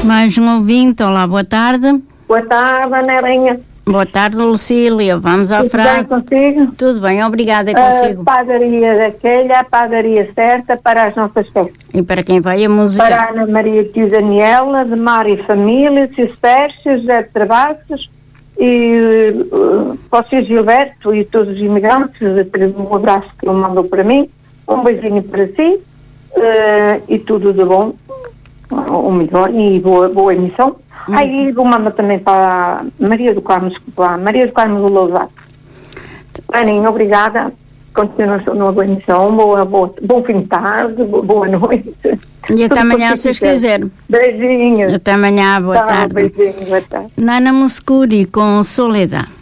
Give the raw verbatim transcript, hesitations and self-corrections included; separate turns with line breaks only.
Mais um ouvinte, olá, boa tarde.
Boa tarde, Anelinha.
Boa tarde, Lucília. Vamos à
Tudo
frase.
bem consigo?
Tudo bem, obrigada, consigo.
A padaria daquela, a padaria certa para as nossas festas.
E para quem vai a música?
Para a Ana Maria Tio Daniela, de Mar e Família, Tio Sérgio, José de Travassos e uh, para o Sr. Gilberto e todos os imigrantes, um abraço que ele mandou para mim, um beijinho para si uh, e tudo de bom, o melhor e boa, boa emissão. Uhum. Aí vou mandar também para Maria do Carmo, desculpa, Maria do Carmo do Lousato. Aninha, obrigada. Continuação na boa emissão. Boa, boa, bom fim de tarde, boa noite.
E até amanhã, se vocês quiserem.
Beijinhos.
Até amanhã, boa
tá,
tarde.
Beijinhos, boa tarde.
Nana Muscuri com Soledad.